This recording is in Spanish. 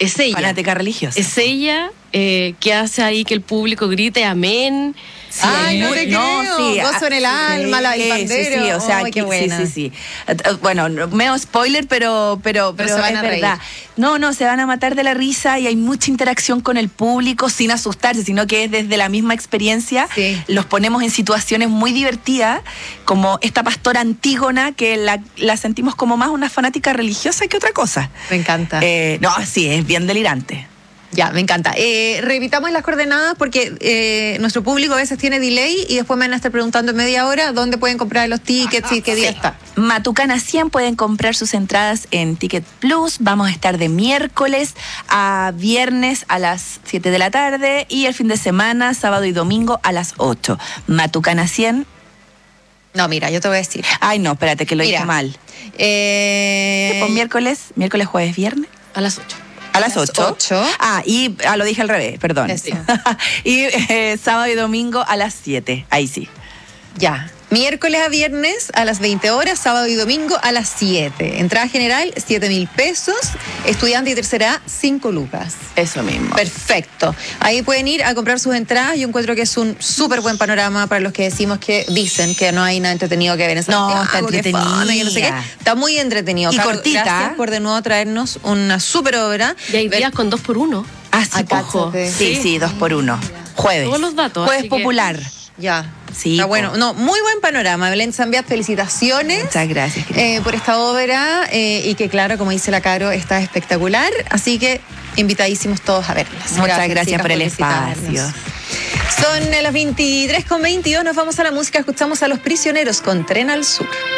Es ella. Fanática religiosa. Es ella que hace ahí que el público grite amén. Sí, ay, no te creo. Sí, gozo en el alma, el pandero. Sí, o sea, qué buena. Sí. Bueno, medio spoiler, pero se van es a verdad. reír. No, se van a matar de la risa y hay mucha interacción con el público sin asustarse, sino que es desde la misma experiencia. Sí. Los ponemos en situaciones muy divertidas, como esta pastora Antígona, que la sentimos como más una fanática religiosa que otra cosa. Me encanta. No, sí, es bien delirante. Ya, me encanta. Repitamos las coordenadas porque nuestro público a veces tiene delay y después me van a estar preguntando en media hora dónde pueden comprar los tickets y qué día está. Matucana 100 pueden comprar sus entradas en Ticket Plus. Vamos a estar de miércoles a viernes a las 7 de la tarde y el fin de semana, sábado y domingo a las 8. Matucana 100. No, mira, yo te voy a decir. Ay, no, espérate, que lo dije mal. Pues miércoles, jueves, viernes. A las 8. A las 8. Y lo dije al revés, perdón. Y sábado y domingo a las 7. Ahí sí. Ya. Miércoles a viernes a las 20 horas, sábado y domingo a las 7. Entrada general, 7.000 pesos. Estudiante y tercera A, 5 lucas. Eso mismo. Perfecto. Ahí pueden ir a comprar sus entradas. Yo encuentro que es un súper buen panorama para los que dicen que no hay nada entretenido que ver en Santiago. No, está entretenido. No sé qué. Está muy entretenido. Y Carlos, cortita. Gracias por de nuevo traernos una súper obra. Y hay días con 2x1. Ah, sí, ojo. Sí, 2x1 Jueves. Todos los datos. Jueves popular. Ya. Sí, está bueno. No, muy buen panorama. Belén Zambiat, felicitaciones. Muchas gracias. Por esta obra y que, claro, como dice la Caro, está espectacular. Así que invitadísimos todos a verlas. Muchas gracias por el espacio. Son las 23:22. Nos vamos a la música. Escuchamos a Los Prisioneros con Tren al Sur.